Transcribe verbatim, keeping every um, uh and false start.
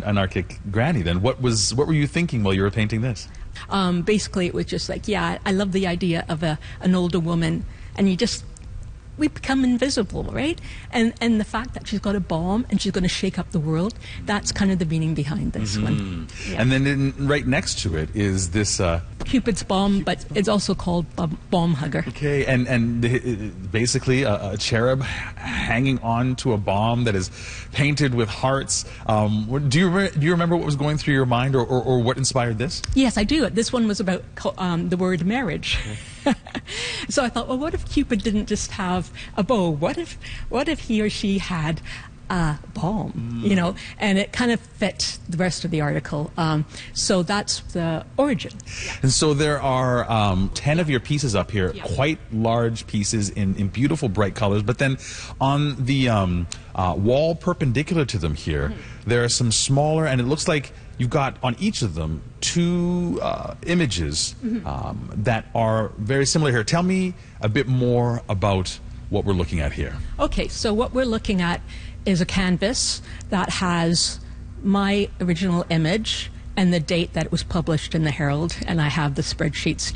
anarchic granny then. What was what were you thinking while you were painting this? Um, basically, it was just like, yeah, I love the idea of a an older woman, and you just we become invisible, right? And and the fact that she's got a bomb and she's going to shake up the world, that's kind of the meaning behind this Mm-hmm. one. Yeah. And then in, right next to it is this... Uh, Cupid's bomb, but it's also called bomb, bomb hugger. Okay, and, and the, basically a, a cherub hanging on to a bomb that is painted with hearts. Um, do, you re do you remember what was going through your mind, or, or, or what inspired this? Yes, I do. This one was about um, the word marriage. So I thought, well, what if Cupid didn't just have a bow? What if, what if he or she had a bomb? Mm. You know, and it kind of fit the rest of the article. Um, so that's the origin. Yeah. And so there are um, ten of your pieces up here, yeah. quite large pieces in, in beautiful bright colors. But then on the um, uh, wall perpendicular to them here, mm-hmm. there are some smaller, and it looks like you've got on each of them two uh, images mm-hmm. um, that are very similar here. Tell me a bit more about what we're looking at here. Okay, so what we're looking at is a canvas that has my original image and the date that it was published in the Herald, and I have the spreadsheets